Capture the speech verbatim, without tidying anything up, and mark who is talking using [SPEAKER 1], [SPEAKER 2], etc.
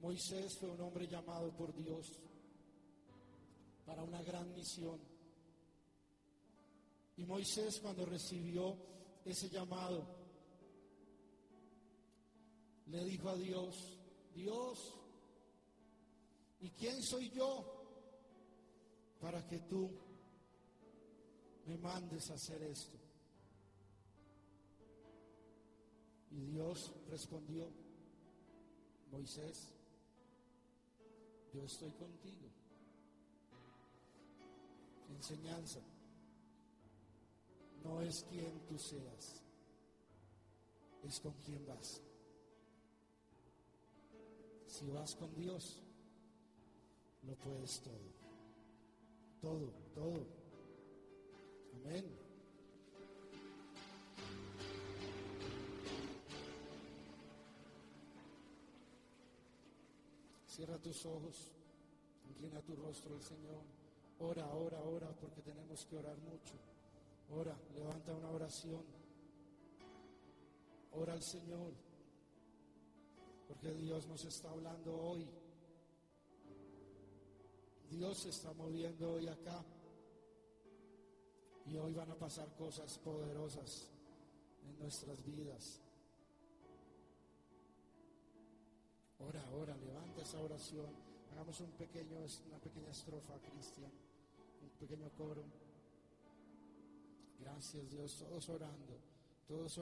[SPEAKER 1] Moisés fue un hombre llamado por Dios para una gran misión. Y Moisés, cuando recibió ese llamado, le dijo a Dios: Dios, ¿y quién soy yo para que tú me mandes a hacer esto? Y Dios respondió: Moisés, yo estoy contigo. Enseñanza no es quien tú seas, es con quién vas. Si vas con Dios, lo puedes todo. Todo, todo. Amén. Cierra tus ojos, inclina tu rostro al Señor. Ora, ora, ora, porque tenemos que orar mucho. Ora, levanta una oración. Ora al Señor, porque Dios nos está hablando hoy. Dios se está moviendo hoy acá. Y hoy van a pasar cosas poderosas en nuestras vidas. Ora, ora, levanta esa oración. Hagamos un pequeño, una pequeña estrofa, Cristian, un pequeño coro. Gracias, Dios, todos orando, todos orando.